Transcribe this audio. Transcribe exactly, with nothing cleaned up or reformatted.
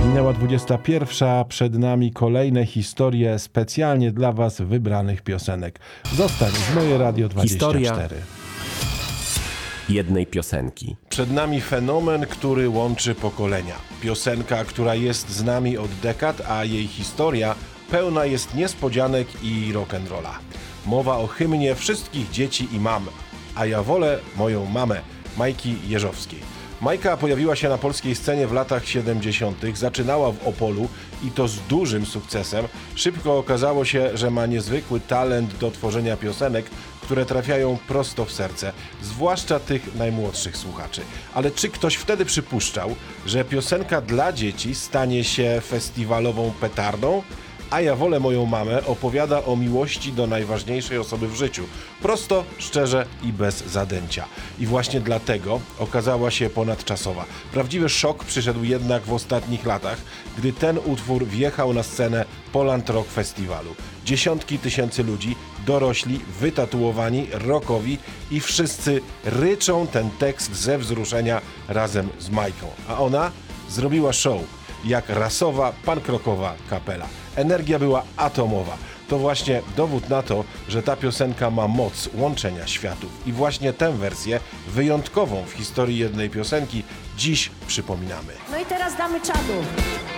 Minęła dwudziesta pierwsza, przed nami kolejne historie specjalnie dla Was wybranych piosenek. Zostań z Moje Radio dwadzieścia cztery. Historia jednej piosenki. Przed nami fenomen, który łączy pokolenia. Piosenka, która jest z nami od dekad, a jej historia pełna jest niespodzianek i rock'n'rolla. Mowa o hymnie wszystkich dzieci i mam, a ja wolę moją mamę, Majki Jeżowskiej. Majka pojawiła się na polskiej scenie w latach siedemdziesiątych, zaczynała w Opolu i to z dużym sukcesem. Szybko okazało się, że ma niezwykły talent do tworzenia piosenek, które trafiają prosto w serce, zwłaszcza tych najmłodszych słuchaczy. Ale czy ktoś wtedy przypuszczał, że piosenka dla dzieci stanie się festiwalową petardą? A ja wolę moją mamę opowiada o miłości do najważniejszej osoby w życiu. Prosto, szczerze i bez zadęcia. I właśnie dlatego okazała się ponadczasowa. Prawdziwy szok przyszedł jednak w ostatnich latach, gdy ten utwór wjechał na scenę Poland Rock Festiwalu. Dziesiątki tysięcy ludzi, dorośli, wytatuowani, rockowi i wszyscy ryczą ten tekst ze wzruszenia razem z Majką. A ona zrobiła show jak rasowa, punk-rockowa kapela. Energia była atomowa. To właśnie dowód na to, że ta piosenka ma moc łączenia światów. I właśnie tę wersję, wyjątkową w historii jednej piosenki, dziś przypominamy. No i teraz damy czadu.